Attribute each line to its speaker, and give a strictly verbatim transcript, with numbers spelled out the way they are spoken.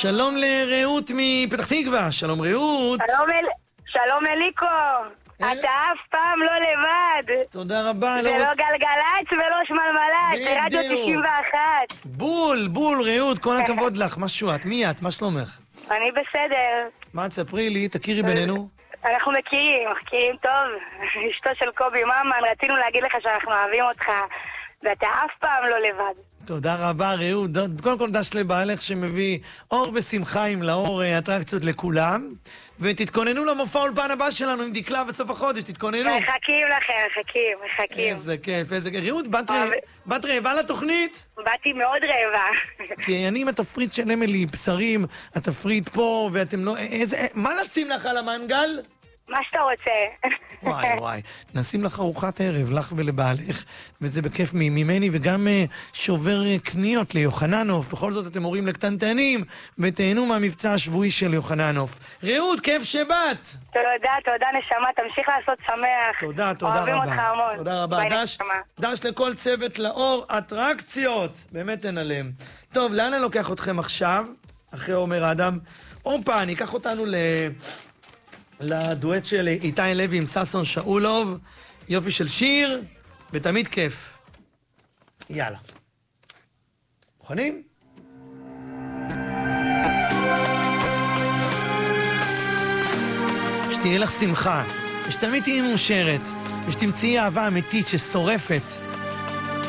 Speaker 1: שלום לרעות מפתח תקווה. שלום רעות.
Speaker 2: שלום, אל... שלום אליקו.
Speaker 1: אה?
Speaker 2: אתה אף פעם לא לבד.
Speaker 1: תודה רבה.
Speaker 2: זה
Speaker 1: לא...
Speaker 2: לא גלגלצ ולא שמלמלץ, זה רדיו
Speaker 1: בדיוק.
Speaker 2: תשעים ואחת.
Speaker 1: בול, בול, רעות, כל הכבוד לך. משהו את? מי את? מה שלומך?
Speaker 2: אני בסדר.
Speaker 1: מה, תספרי לי, תכירי בינינו.
Speaker 2: אנחנו מכירים, מכירים טוב. אשתו של קובי ממן, רצינו להגיד לך שאנחנו אוהבים אותך, ואתה אף פעם לא לבד.
Speaker 1: תודה רבה, רעות. קודם כל דש לבעלך שמביא אור ושמחה עם לאור אטרקציות לכולם. ותתכוננו למופע אולפן הבא שלנו עם דקלה בסוף החודש, תתכוננו.
Speaker 2: מחכים לכם, מחכים, מחכים.
Speaker 1: איזה כיף, איזה כיף. רעות, בת, רע... בת רעבה לתוכנית?
Speaker 2: באתי מאוד רעבה.
Speaker 1: כי אני עם התפריט של אמילי, בשרים, התפריט פה, ואתם לא... איזה... מה לשים לך על המנגל?
Speaker 2: מה שאתה רוצה.
Speaker 1: וואי וואי, נשים לך ארוחת ערב, לך ולבעלך, וזה בכיף ממני, וגם uh, שובר קניות ליוחננוף. בכל זאת אתם הורים לקטנטנים, ותהנו מהמבצע השבועי של יוחננוף. רעות, כיף שבאת.
Speaker 2: תודה, תודה נשמה, תמשיך לעשות שמח.
Speaker 1: תודה, תודה
Speaker 2: אוהבים
Speaker 1: רבה.
Speaker 2: אותך המון.
Speaker 1: תודה רבה.
Speaker 2: ביי,
Speaker 1: דש,
Speaker 2: נשמה.
Speaker 1: דש לכל צוות לאור אטרקציות. באמת אין עליהם. טוב, לאן אני לוקח אתכם עכשיו? אחרי עומר אדם. אופה, אני אקח אותנו ל... לדואט של איתי לוי עם ססון שאולוב, יופי של שיר, ותמיד כיף. יאללה. מוכנים? שתהיה לך שמחה, ושתמיד תהיי מאושרת, ושתמצאי אהבה אמיתית ששורפת.